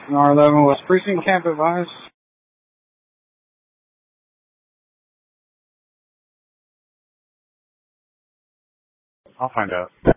R11 West Precinct, camp advised. I'll find out.